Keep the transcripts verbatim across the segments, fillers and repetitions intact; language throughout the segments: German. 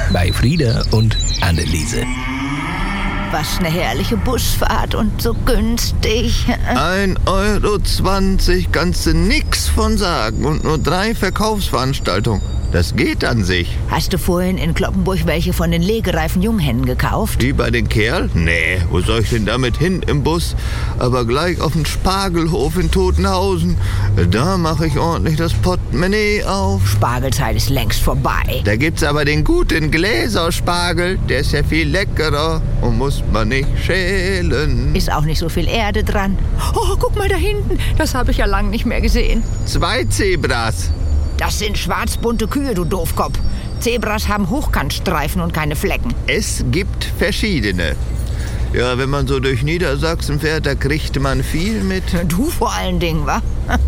bei Frieda und Anneliese. Was eine herrliche Busfahrt und so günstig. ein Euro zwanzig kannst du nix von sagen und nur drei Verkaufsveranstaltungen. Das geht an sich. Hast du vorhin in Cloppenburg welche von den legereifen Junghennen gekauft? Die bei den Kerl? Nee, wo soll ich denn damit hin im Bus? Aber gleich auf den Spargelhof in Totenhausen. Da mache ich ordentlich das Portemonnaie auf. Spargelzeit ist längst vorbei. Da gibt's aber den guten Gläserspargel. Der ist ja viel leckerer und muss man nicht schälen. Ist auch nicht so viel Erde dran. Oh, guck mal da hinten. Das habe ich ja lang nicht mehr gesehen. Zwei Zebras. Das sind schwarzbunte Kühe, du Doofkopf. Zebras haben Hochkantstreifen und keine Flecken. Es gibt verschiedene. Ja, wenn man so durch Niedersachsen fährt, da kriegt man viel mit. Du vor allen Dingen, wa?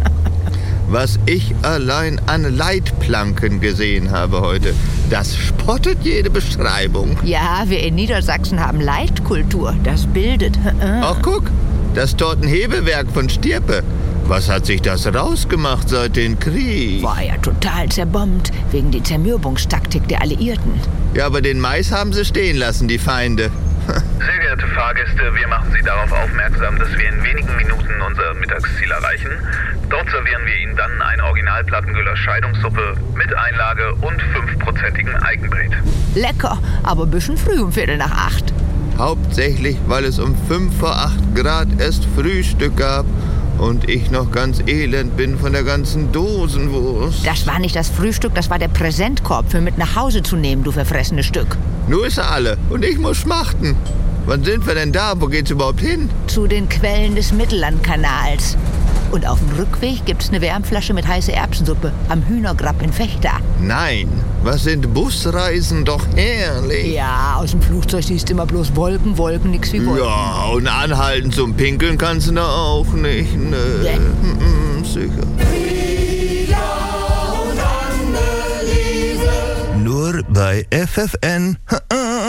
Was ich allein an Leitplanken gesehen habe heute, das spottet jede Beschreibung. Ja, wir in Niedersachsen haben Leitkultur. Das bildet. Ach, guck, das Tortenhebewerk von Stirpe. Was hat sich das rausgemacht seit dem Krieg? War ja total zerbombt, wegen der Zermürbungstaktik der Alliierten. Ja, aber den Mais haben sie stehen lassen, die Feinde. Sehr geehrte Fahrgäste, wir machen Sie darauf aufmerksam, dass wir in wenigen Minuten unser Mittagsziel erreichen. Dort servieren wir Ihnen dann eine Originalplattengüller Scheidungssuppe mit Einlage und fünfprozentigen Eigenbret. Lecker, aber ein bisschen früh um Viertel nach acht. Hauptsächlich, weil es um fünf vor acht Grad erst Frühstück gab und ich noch ganz elend bin von der ganzen Dosenwurst. Das war nicht das Frühstück, das war der Präsentkorb für mit nach Hause zu nehmen, du verfressenes Stück. Nur ist er alle und ich muss schmachten. Wann sind wir denn da? Wo geht's überhaupt hin? Zu den Quellen des Mittellandkanals. Und auf dem Rückweg gibt's eine Wärmflasche mit heißer Erbsensuppe am Hühnergrab in Vechta. Nein, was sind Busreisen doch herrlich. Ja, aus dem Flugzeug siehst du immer bloß Wolken, Wolken, nix wie Wolken. Ja, und anhalten zum Pinkeln kannst du da auch nicht, ne? Ja. Mm, sicher. Nur bei F F N.